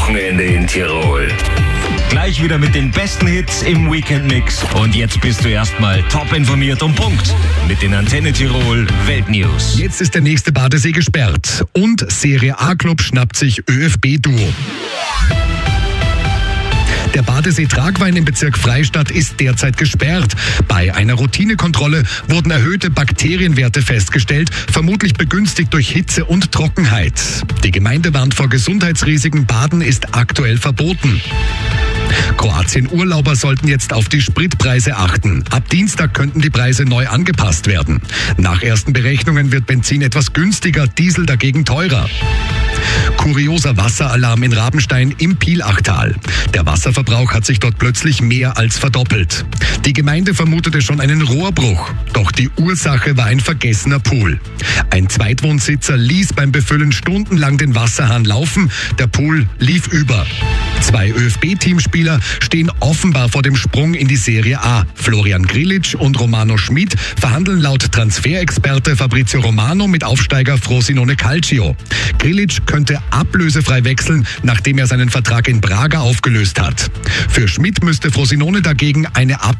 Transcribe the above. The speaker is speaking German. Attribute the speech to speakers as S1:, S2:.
S1: Wochenende in Tirol. Gleich wieder mit den besten Hits im Weekend-Mix. Und jetzt bist du erstmal top informiert und Punkt mit den Antenne Tirol Weltnews.
S2: Jetzt ist der nächste Badesee gesperrt und Serie A-Club schnappt sich ÖFB-Duo. Der Badesee Tragwein im Bezirk Freistadt ist derzeit gesperrt. Bei einer Routinekontrolle wurden erhöhte Bakterienwerte festgestellt, vermutlich begünstigt durch Hitze und Trockenheit. Die Gemeinde warnt vor Gesundheitsrisiken, Baden ist aktuell verboten. Kroatien-Urlauber sollten jetzt auf die Spritpreise achten. Ab Dienstag könnten die Preise neu angepasst werden. Nach ersten Berechnungen wird Benzin etwas günstiger, Diesel dagegen teurer. Kurioser Wasseralarm in Rabenstein im Pielachtal. Der Wasserverbrauch hat sich dort plötzlich mehr als verdoppelt. Die Gemeinde vermutete schon einen Rohrbruch, doch die Ursache war ein vergessener Pool. Ein Zweitwohnsitzer ließ beim Befüllen stundenlang den Wasserhahn laufen, der Pool lief über. 2 ÖFB-Teamspieler stehen offenbar vor dem Sprung in die Serie A. Florian Grillitsch und Romano Schmid verhandeln laut Transferexperte Fabrizio Romano mit Aufsteiger Frosinone Calcio. Grillitsch könnte ablösefrei wechseln, nachdem er seinen Vertrag in Braga aufgelöst hat. Für Schmid müsste Frosinone dagegen eine